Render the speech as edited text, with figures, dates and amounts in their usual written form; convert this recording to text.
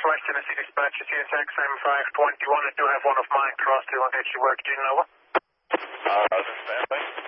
West Tennessee Dispatch, CSX M521. I do have one of mine crossed. Do you want to actually work? Do you know what? Roger, standby.